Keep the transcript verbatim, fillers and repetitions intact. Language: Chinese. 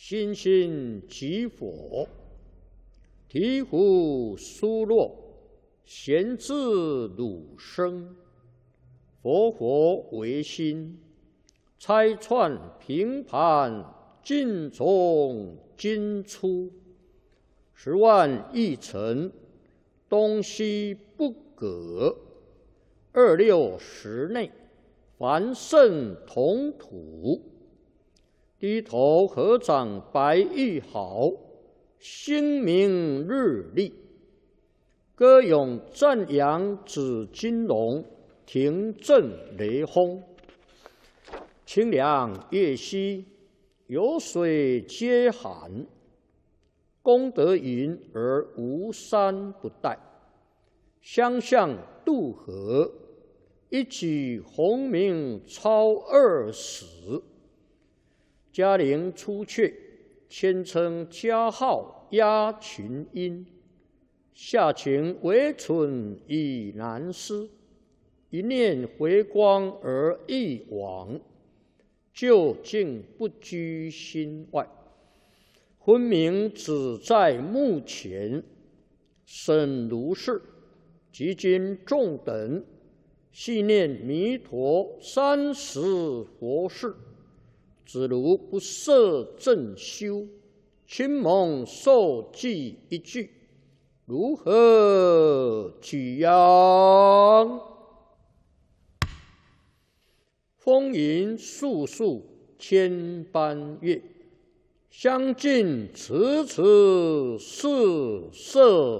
心心即佛，醍醐疏落，贤自汝生。佛佛唯心，拆穿平盘，尽从今出。十万亿尘，东西不隔。二六时内，凡圣同土。低头合掌白玉好，星明日丽。歌咏赞扬紫金龙，庭震雷轰。清凉夜兮，有水皆寒。功德云而无山不殆。相向渡河，一举鸿名超二史。嘉陵出阙，谦称嘉号压群英。下情为蠢已难思，一念回光而一往，究竟不居心外。昏明只在目前，审如是，即今众等细念弥陀三十佛事。子如不摄正修，亲蒙受记一句，如何举扬？风吟素素千般乐，相近迟迟是色